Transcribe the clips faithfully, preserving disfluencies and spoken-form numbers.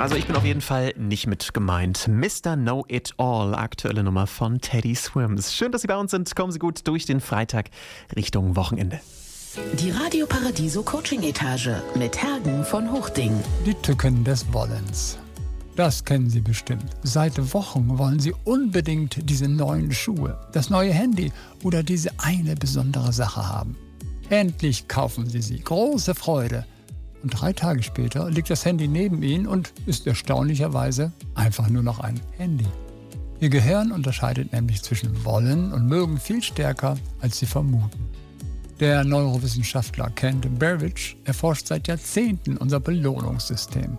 Also ich bin auf jeden Fall nicht mit gemeint. Mister Know-It-All, aktuelle Nummer von Teddy Swims. Schön, dass Sie bei uns sind. Kommen Sie gut durch den Freitag Richtung Wochenende. Die Radio Paradiso Coaching-Etage mit Hergen von Hochding. Die Tücken des Wollens. Das kennen Sie bestimmt. Seit Wochen wollen Sie unbedingt diese neuen Schuhe, das neue Handy oder diese eine besondere Sache haben. Endlich kaufen Sie sie. Große Freude. Und drei Tage später liegt das Handy neben Ihnen und ist erstaunlicherweise einfach nur noch ein Handy. Ihr Gehirn unterscheidet nämlich zwischen Wollen und Mögen viel stärker, als Sie vermuten. Der Neurowissenschaftler Kent Berridge erforscht seit Jahrzehnten unser Belohnungssystem.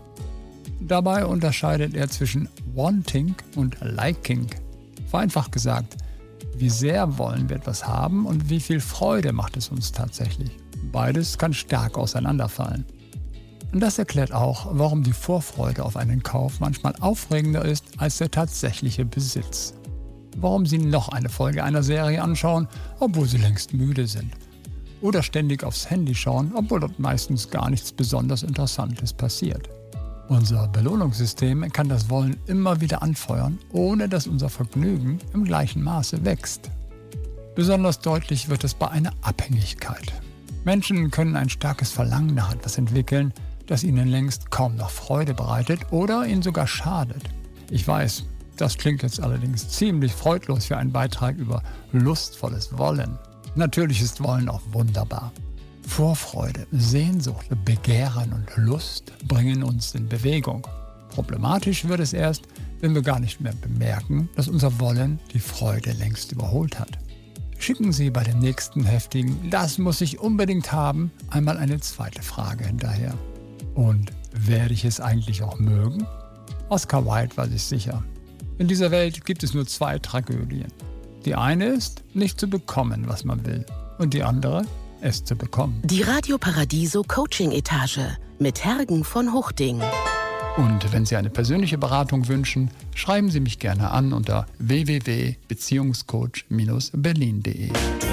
Dabei unterscheidet er zwischen Wanting und Liking. Vereinfacht gesagt, wie sehr wollen wir etwas haben und wie viel Freude macht es uns tatsächlich. Beides kann stark auseinanderfallen. Und das erklärt auch, warum die Vorfreude auf einen Kauf manchmal aufregender ist als der tatsächliche Besitz. Warum Sie noch eine Folge einer Serie anschauen, obwohl Sie längst müde sind. Oder ständig aufs Handy schauen, obwohl dort meistens gar nichts besonders Interessantes passiert. Unser Belohnungssystem kann das Wollen immer wieder anfeuern, ohne dass unser Vergnügen im gleichen Maße wächst. Besonders deutlich wird es bei einer Abhängigkeit. Menschen können ein starkes Verlangen nach etwas entwickeln, das ihnen längst kaum noch Freude bereitet oder ihnen sogar schadet. Ich weiß, das klingt jetzt allerdings ziemlich freudlos für einen Beitrag über lustvolles Wollen. Natürlich ist Wollen auch wunderbar. Vorfreude, Sehnsucht, Begehren und Lust bringen uns in Bewegung. Problematisch wird es erst, wenn wir gar nicht mehr bemerken, dass unser Wollen die Freude längst überholt hat. Schicken Sie bei dem nächsten heftigen „Das muss ich unbedingt haben" einmal eine zweite Frage hinterher. Und werde ich es eigentlich auch mögen? Oscar Wilde war sich sicher. In dieser Welt gibt es nur zwei Tragödien. Die eine ist, nicht zu bekommen, was man will. Und die andere, es zu bekommen. Die Radio Paradiso Coaching-Etage mit Hergen von Hochding. Und wenn Sie eine persönliche Beratung wünschen, schreiben Sie mich gerne an unter w w w punkt beziehungscoach Bindestrich berlin punkt de.